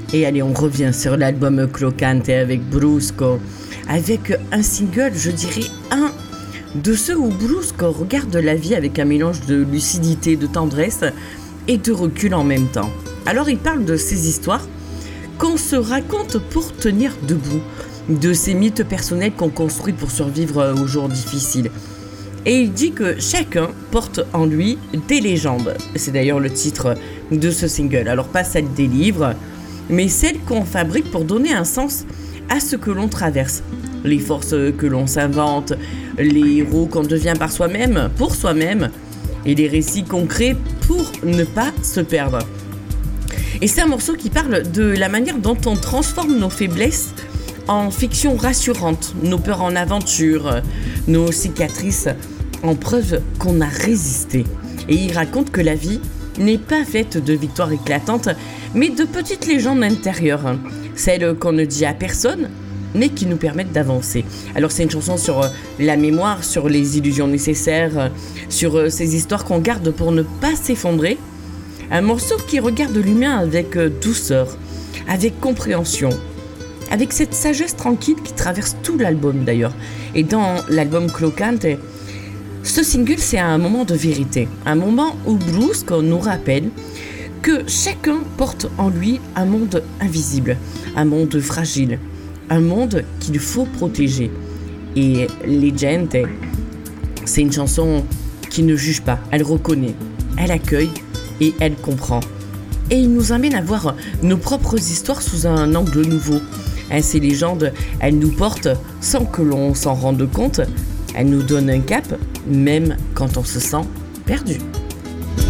Et allez, on revient sur l'album Clocante avec Brusco, avec un single, je dirais un de ceux où Brusco regarde la vie avec un mélange de lucidité, de tendresse et de recul en même temps. Alors il parle de ces histoires qu'on se raconte pour tenir debout, de ces mythes personnels qu'on construit pour survivre aux jours difficiles. Et il dit que chacun porte en lui des légendes. C'est d'ailleurs le titre de ce single. Alors pas celle des livres, mais celle qu'on fabrique pour donner un sens à ce que l'on traverse. Les forces que l'on s'invente, les héros qu'on devient par soi-même, pour soi-même, et les récits concrets pour ne pas se perdre. Et c'est un morceau qui parle de la manière dont on transforme nos faiblesses en fiction rassurante, nos peurs en aventure, nos cicatrices en preuve qu'on a résisté. Et il raconte que la vie n'est pas faite de victoires éclatantes, mais de petites légendes intérieures, celles qu'on ne dit à personne, mais qui nous permettent d'avancer. Alors c'est une chanson sur la mémoire, sur les illusions nécessaires, sur ces histoires qu'on garde pour ne pas s'effondrer. Un morceau qui regarde l'humain avec douceur, avec compréhension, avec cette sagesse tranquille qui traverse tout l'album d'ailleurs. Et dans l'album Clocante, ce single c'est un moment de vérité, un moment où Brusco nous rappelle que chacun porte en lui un monde invisible, un monde fragile, un monde qu'il faut protéger. Et Legend, c'est une chanson qui ne juge pas, elle reconnaît, elle accueille et elle comprend. Et il nous amène à voir nos propres histoires sous un angle nouveau. Ces légendes, elles nous portent sans que l'on s'en rende compte, elles nous donnent un cap, même quand on se sent perdu.